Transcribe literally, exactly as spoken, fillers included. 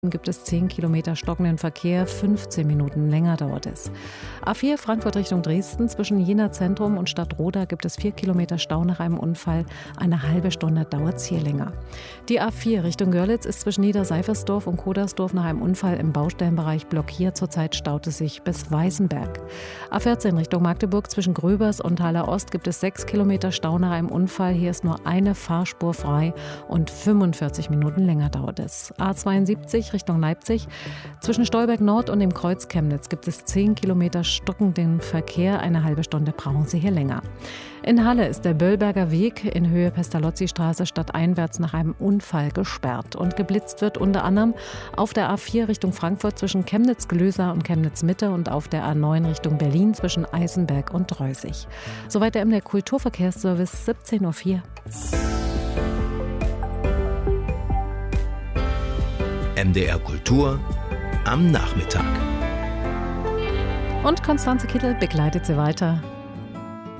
Gibt es zehn Kilometer stockenden Verkehr, fünfzehn Minuten länger dauert es. A vier Frankfurt Richtung Dresden, zwischen Jena Zentrum und Stadtroda gibt es vier Kilometer Stau nach einem Unfall. Eine halbe Stunde dauert es hier länger. Die A vier Richtung Görlitz ist zwischen Niederseifersdorf und Kodersdorf nach einem Unfall im Baustellenbereich blockiert. Zurzeit staut es sich bis Weißenberg. A vierzehn Richtung Magdeburg zwischen Gröbers und Haller Ost gibt es sechs Kilometer Stau nach einem Unfall. Hier ist nur eine Fahrspur frei und fünfundvierzig Minuten länger dauert es. A zweiundsiebzig Richtung Leipzig. Zwischen Stolberg Nord und dem Kreuz Chemnitz gibt es zehn Kilometer stockenden Verkehr. Eine halbe Stunde brauchen Sie hier länger. In Halle ist der Böllberger Weg in Höhe Pestalozzi-Straße stadteinwärts nach einem Unfall gesperrt. Und geblitzt wird unter anderem auf der A vier Richtung Frankfurt zwischen Chemnitz-Glöser und Chemnitz-Mitte und auf der A neun Richtung Berlin zwischen Eisenberg und Reusig. Soweit der M D R Kulturverkehrsservice, siebzehn Uhr vier. M D R Kultur am Nachmittag. Und Konstanze Kittel begleitet Sie weiter